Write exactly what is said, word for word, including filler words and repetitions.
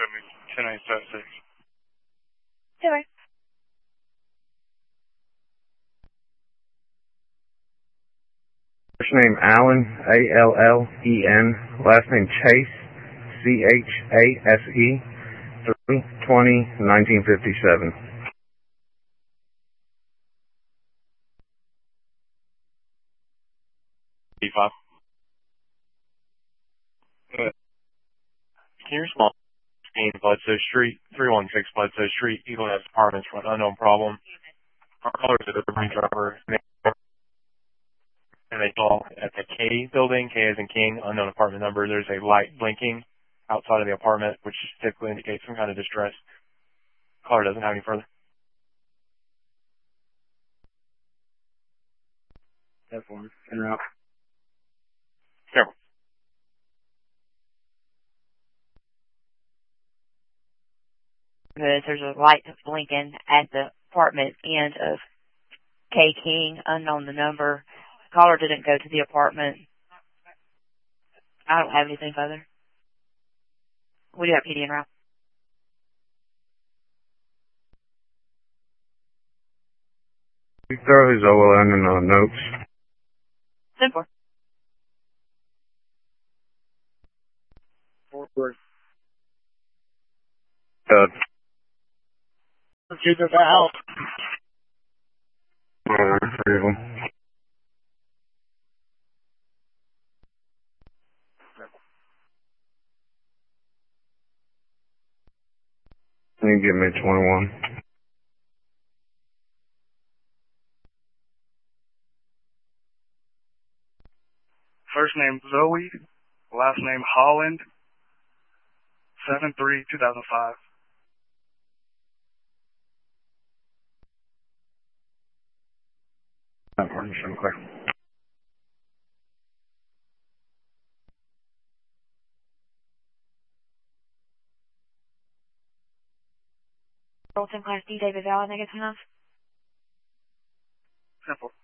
ten eight seven six. Okay. First name Allen, A L L E N. Last name Chase, C H A S E, three twenty nineteen fifty-seven. B five. Uh, can you respond? Bledsoe Street, three one six Bledsoe Street, Eagle Nest Apartments for an unknown problem. Our callers are the delivery driver, and they call at the K building, K as in King, unknown apartment number. There's a light blinking outside of the apartment, which typically indicates some kind of distress. Caller doesn't have any further. That's one. In route. Careful. There's a light blinking at the apartment end of K King, unknown the number. Caller didn't go to the apartment. I don't have anything further. We do have P D en route. You throw his O L N in the notes. Simple. Forward. Uh, Keep it out. Alright, three of them. You can get me twenty-one. First name Zoe, last name Holland, seven three two thousand five. That partner's clear. Bolton Class D, David Valley, negative enough. Simple.